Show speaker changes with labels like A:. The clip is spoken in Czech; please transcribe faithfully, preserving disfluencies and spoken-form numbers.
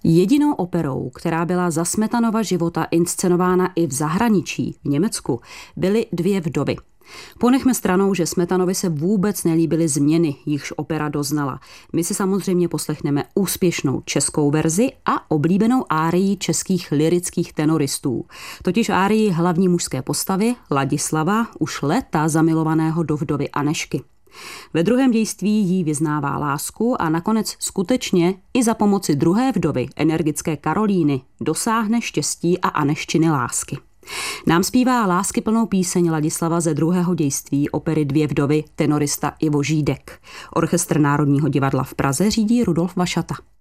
A: Jedinou operou, která byla za Smetanova života inscenována i v zahraničí, v Německu, byly Dvě vdovy. Ponechme stranou, že Smetanovi se vůbec nelíbily změny, jichž opera doznala. My si samozřejmě poslechneme úspěšnou českou verzi a oblíbenou árii českých lyrických tenoristů. Totiž árii hlavní mužské postavy Ladislava, už léta zamilovaného do vdovy Anežky. Ve druhém dějství jí vyznává lásku a nakonec skutečně i za pomoci druhé vdovy, energické Karolíny, dosáhne štěstí a Anežčiny lásky. Nám zpívá láskyplnou píseň Ladislava ze druhého dějství opery Dvě vdovy tenorista Ivo Žídek. Orchestr Národního divadla v Praze řídí Rudolf Vašata.